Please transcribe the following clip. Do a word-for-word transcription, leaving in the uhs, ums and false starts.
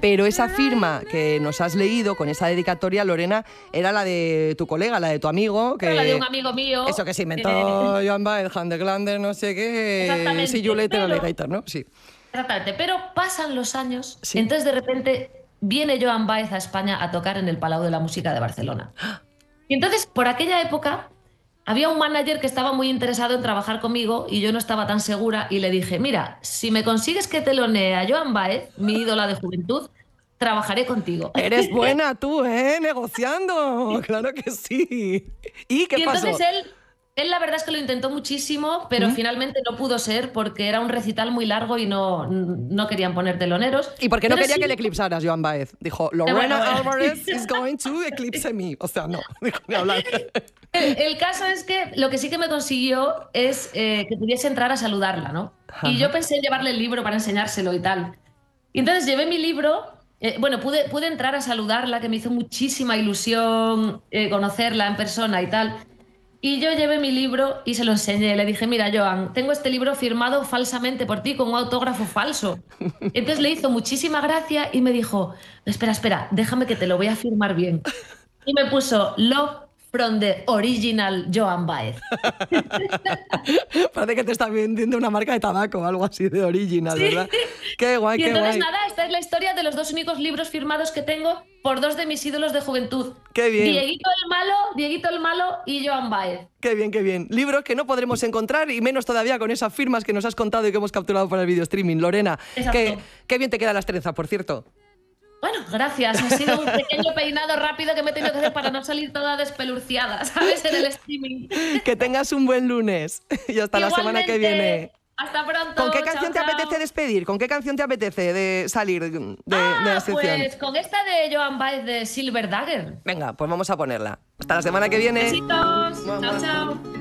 Pero esa firma que nos has leído con esa dedicatoria, Lorena, era la de tu colega, la de tu amigo. Que, era la de un amigo mío. Eso que se inventó eh, Joan Baez, Han de Glander, no sé qué. Exactamente. See you later, alligator, ¿no? Sí. Exactamente. Pero pasan los años, Sí. entonces de repente viene Joan Baez a España a tocar en el Palau de la Música de Barcelona. Y entonces, por aquella época, había un manager que estaba muy interesado en trabajar conmigo y yo no estaba tan segura y le dije, mira, si me consigues que telonee a Joan Baez, mi ídola de juventud, trabajaré contigo. Eres buena tú, ¿eh? Negociando. Claro que sí. ¿Y qué y pasó? entonces él, él la verdad es que lo intentó muchísimo, pero ¿Mm? finalmente no pudo ser porque era un recital muy largo y no, no querían poner teloneros. Y porque no pero quería sí, que le eclipsaras, Joan Baez. Dijo, Lorena bueno, bueno. Álvarez is going to eclipse me. O sea, no. Dijo, ni hablar. El, el caso es que lo que sí que me consiguió es eh, que pudiese entrar a saludarla, ¿no? Ajá. Y yo pensé en llevarle el libro para enseñárselo y tal. Y entonces llevé mi libro, eh, bueno, pude, pude entrar a saludarla, que me hizo muchísima ilusión eh, conocerla en persona y tal. Y yo llevé mi libro y se lo enseñé. Le dije, mira, Joan, tengo este libro firmado falsamente por ti con un autógrafo falso. Entonces le hizo muchísima gracia y me dijo, espera, espera, déjame que te lo voy a firmar bien. Y me puso Love from the original Joan Baez. Parece que te está vendiendo una marca de tabaco o algo así de original, Sí. ¿verdad? Qué guay, Y qué entonces guay. nada, esta es la historia de los dos únicos libros firmados que tengo por dos de mis ídolos de juventud. Qué bien. Dieguito el Malo, Dieguito el Malo y Joan Baez. Qué bien, qué bien. Libros que no podremos encontrar y menos todavía con esas firmas que nos has contado y que hemos capturado para el video streaming. Lorena, qué, qué bien te quedan las trenzas, por cierto. Bueno, gracias. Ha sido un pequeño peinado rápido que me he tenido que hacer para no salir toda despelurciada, ¿sabes? En el streaming. Que tengas un buen lunes y hasta la semana que viene. Hasta pronto. ¿Con qué canción chao, te chao. apetece despedir? ¿Con qué canción te apetece de salir de, ah, de la sección? Pues con esta de Joan Baez de Silver Dagger. Venga, pues vamos a ponerla. Hasta la semana que viene. Besitos. Chao, chao.